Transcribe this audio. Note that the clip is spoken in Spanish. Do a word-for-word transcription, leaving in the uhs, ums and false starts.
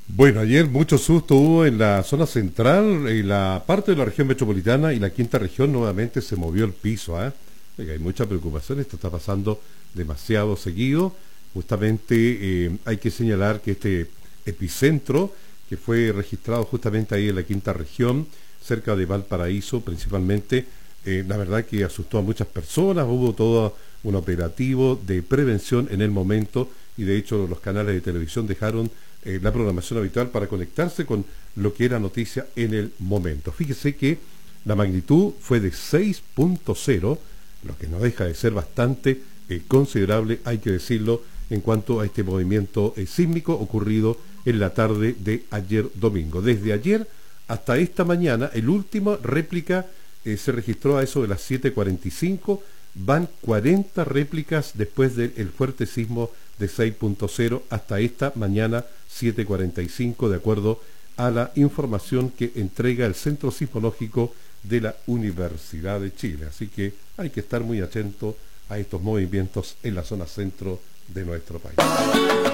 Bueno, ayer mucho susto hubo en la zona central, en la parte de la región metropolitana y la quinta región nuevamente se movió el piso, ¿ah? Oiga, hay mucha preocupación, esto está pasando demasiado seguido. Justamente eh, hay que señalar que este epicentro, que fue registrado justamente ahí en la quinta región, cerca de Valparaíso principalmente, eh, la verdad que asustó a muchas personas, hubo todo un operativo de prevención en el momento y de hecho los canales de televisión dejaron eh, la programación habitual para conectarse con lo que era noticia en el momento. Fíjese que la magnitud fue de seis punto cero, lo que no deja de ser bastante eh, considerable, hay que decirlo, en cuanto a este movimiento eh, sísmico ocurrido en la tarde de ayer domingo. Desde ayer hasta esta mañana, el último réplica eh, se registró a eso de las siete cuarenta y cinco, van cuarenta réplicas después del fuerte sismo de seis punto cero hasta esta mañana siete cuarenta y cinco, de acuerdo a la información que entrega el Centro Sismológico de la Universidad de Chile. Así que hay que estar muy atento a estos movimientos en la zona centro de nuestro país.